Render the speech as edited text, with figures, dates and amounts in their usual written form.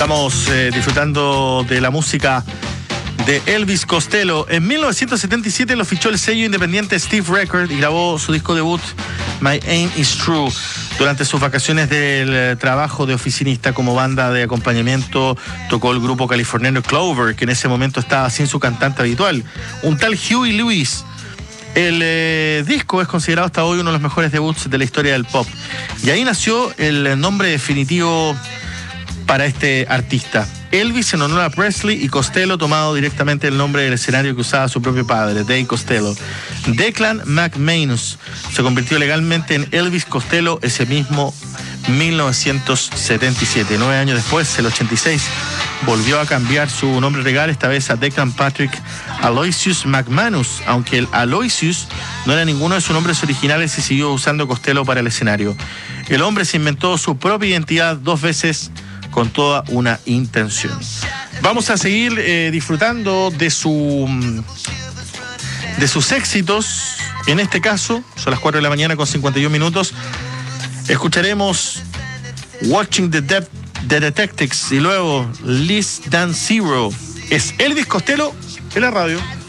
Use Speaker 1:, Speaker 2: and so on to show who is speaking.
Speaker 1: Estamos disfrutando de la música de Elvis Costello. En 1977 lo fichó el sello independiente Steve Record y grabó su disco debut My Aim Is True. Durante sus vacaciones del trabajo de oficinista como banda de acompañamiento tocó el grupo californiano Clover, que en ese momento estaba sin su cantante habitual, un tal Huey Lewis. El disco es considerado hasta hoy uno de los mejores debuts de la historia del pop. Y ahí nació el nombre definitivo para este artista. Elvis en honor a Presley y Costello tomado directamente el nombre del escenario que usaba su propio padre, Dave Costello. Declan McManus se convirtió legalmente en Elvis Costello ese mismo 1977. 9 años después, el 86, volvió a cambiar su nombre legal, esta vez a Declan Patrick Aloysius McManus, aunque el Aloysius no era ninguno de sus nombres originales y siguió usando Costello para el escenario. El hombre se inventó su propia identidad 2 veces con toda una intención. Vamos a seguir disfrutando de sus éxitos. En este caso, son las 4 de la mañana con 51 minutos. Escucharemos Watching the Detectives y luego Less Than Zero. Es Elvis Costello en la radio.